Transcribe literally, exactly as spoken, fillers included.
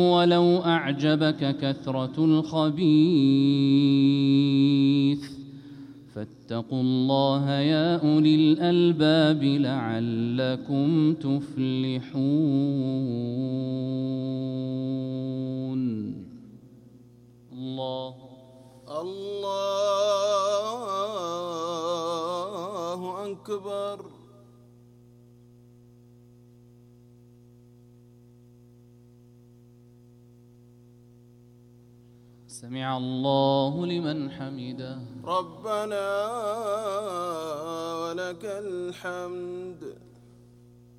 ولو أعجبك كثرة الخبيث فاتقوا الله يا أولي الألباب لعلكم تفلحون. الله الله أكبر. سمع الله لمن حمده. ربنا ولك الحمد.